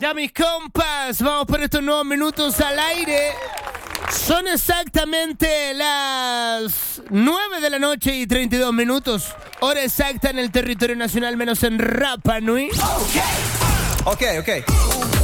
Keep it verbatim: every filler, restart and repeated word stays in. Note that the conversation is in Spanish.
Ya mis compas, vamos por estos nuevos minutos al aire. Son exactamente las nueve de la noche y treinta y dos minutos. Hora exacta en el territorio nacional, menos en Rapa Nui. Ok, ok.